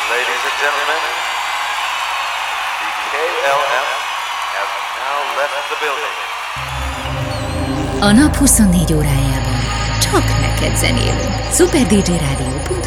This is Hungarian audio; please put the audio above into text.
Ladies and gentlemen, the KLM has now left the building. A nap 24 órájában csak neked zenélünk. superdjradio.hu